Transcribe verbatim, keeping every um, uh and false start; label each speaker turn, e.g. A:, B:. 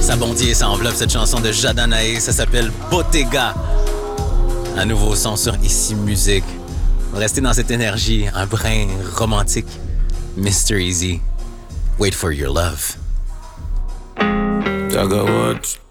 A: Ça bondit et ça enveloppe cette chanson de Jadanae. Ça s'appelle Bottega. Un nouveau son sur Ici Musique. Restez dans cette énergie, un brin romantique. mister Easy, Wait for Your Love.
B: I got what?